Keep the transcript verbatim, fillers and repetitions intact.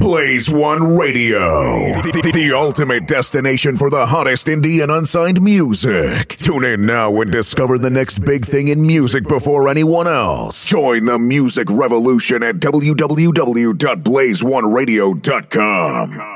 Blaze One Radio, the, the ultimate destination for the hottest indie and unsigned music. Tune in now and discover the next big thing in music before anyone else. Join the music revolution at w w w dot blaze one radio dot com.